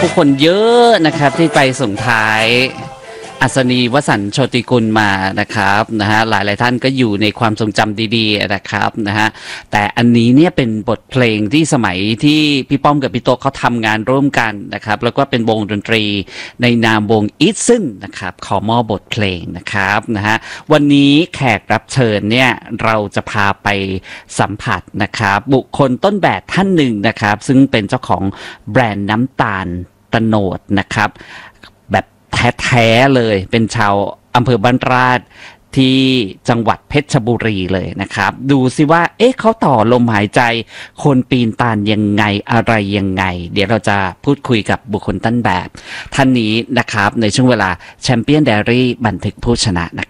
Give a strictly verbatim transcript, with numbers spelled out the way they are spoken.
ผู้คนเยอะนะครับที่ไปส่งท้ายอัศนีวสันต์โชติกุลมานะครับนะฮะหลายหลายท่านก็อยู่ในความทรงจำดีๆนะครับนะฮะแต่อันนี้เนี่ยเป็นบทเพลงที่สมัยที่พี่ป้อมกับพี่โต๊ะเขาทำงานร่วมกันนะครับแล้วก็เป็นวงดนตรีในนามวงอีทซึนนะครับขอมอบบทเพลงนะครับนะฮะวันนี้แขกรับเชิญเนี่ยเราจะพาไปสัมผัสนะครับบุคคลต้นแบบท่านหนึ่งนะครับซึ่งเป็นเจ้าของแบรนด์น้ำตาลโตนดนะครับแท้ๆเลยเป็นชาวอำเภอบ้านราชที่จังหวัดเพชรบุรีเลยนะครับดูสิว่าเอ๊ะเขาต่อลมหายใจคนปีนตาลยังไงอะไรยังไงเดี๋ยวเราจะพูดคุยกับบุคคลต้นแบบท่านนี้นะครับในช่วงเวลาแชมเปี้ยนไดอารี่บันทึกผู้ชนะนะ